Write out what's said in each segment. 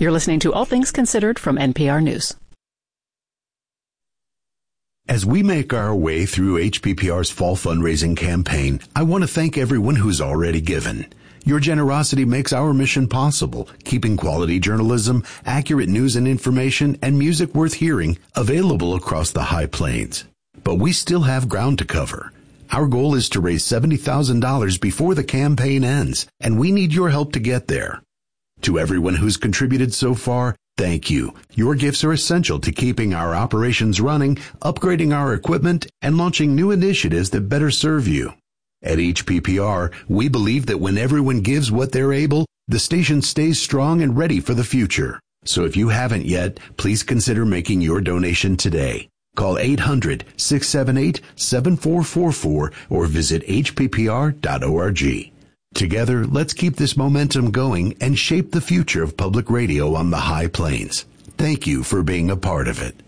You're listening to All Things Considered from NPR News. As we make our way through HPPR's fall fundraising campaign, I want to thank everyone who's already given. Your generosity makes our mission possible, keeping quality journalism, accurate news and information, and music worth hearing available across the High Plains. But we still have ground to cover. Our goal is to raise $70,000 before the campaign ends, and we need your help to get there. To everyone who's contributed so far, thank you. Your gifts are essential to keeping our operations running, upgrading our equipment, and launching new initiatives that better serve you. At HPPR, we believe that when everyone gives what they're able, the station stays strong and ready for the future. So if you haven't yet, please consider making your donation today. Call 800-678-7444 or visit hppr.org. Together, let's keep this momentum going and shape the future of public radio on the High Plains. Thank you for being a part of it.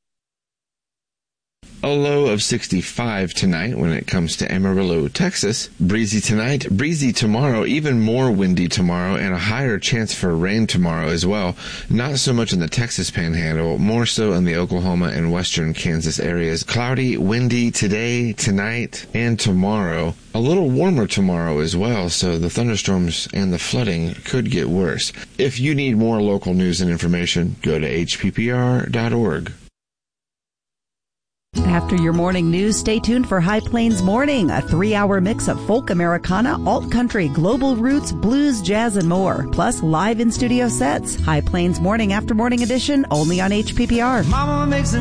A low of 65 tonight when it comes to Amarillo, Texas. Breezy tonight, breezy tomorrow, even more windy tomorrow, and a higher chance for rain tomorrow as well. Not so much in the Texas Panhandle, more so in the Oklahoma and western Kansas areas. Cloudy, windy today, tonight, and tomorrow. A little warmer tomorrow as well, so the thunderstorms and the flooding could get worse. If you need more local news and information, go to hppr.org. After your morning news, stay tuned for High Plains Morning, a 3-hour mix of folk Americana, alt country, global roots, blues, jazz, and more. Plus live in-studio sets. High Plains Morning after morning edition, only on HPPR. Mama makes